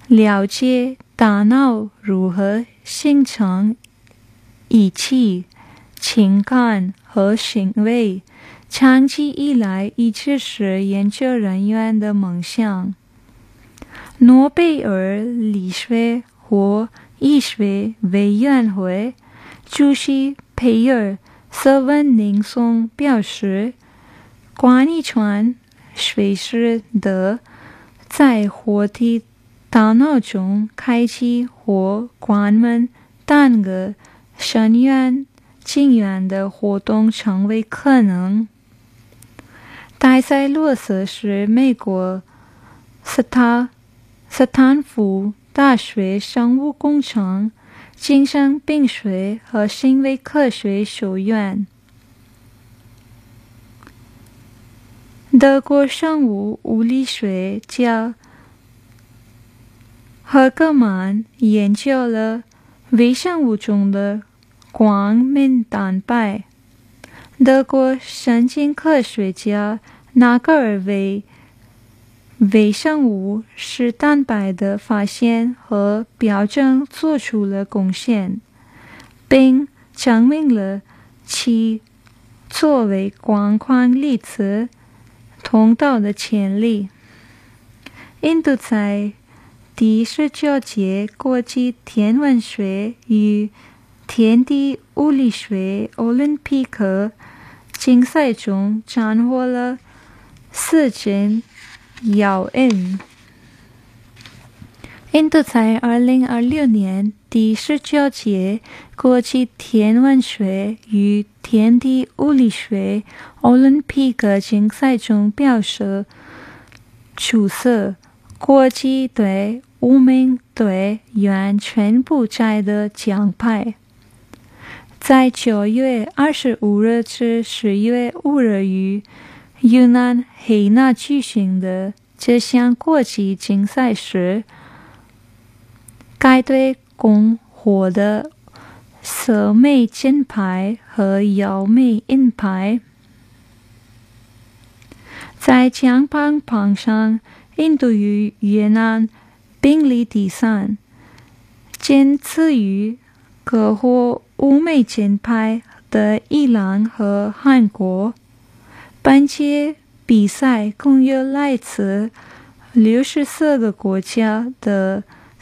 了解大脑如何形成仪器、情感和行为，长期以来一直是研究人员的梦想。诺贝尔理学或医学委员会主席佩尔·瑟文宁松表示，关于传随时的在活体大脑中开启或关门单个深远经验的活动成为可能。戴塞罗斯是美国斯坦福大学生物工程、精神病学和行为科学学院。德国生物物理学家赫格曼研究了微生物中的光敏蛋白。德国神经科学家纳格尔为微生物是蛋白的发现和标证做出了贡献，并证明了其作为光宽粒子通道的潜力。印度在第19届国际天文学与天体物理学奥林匹克竞赛中斩获了4金1银。印度在2026年第19届国际天文学与天体物理学奥林匹克竞赛中表现出色，国际队5名队员全部摘得奖牌。在9月25日至10月5日于云南黑那举行的这项国际竞赛时，该队共获得10枚金牌和1枚银牌。在奖牌榜上，印度与越南并列第3，仅次于各获5枚金牌的伊朗和韩国。本届比赛共有来自64个国家的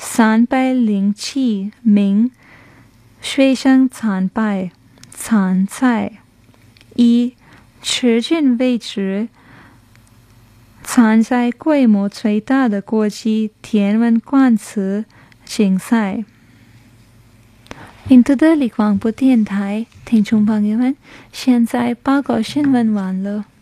307名学生参赛，以至今为止参赛规模最大的国际天文观测竞赛。印度的广播电台听众朋友们，现在报告新闻完了。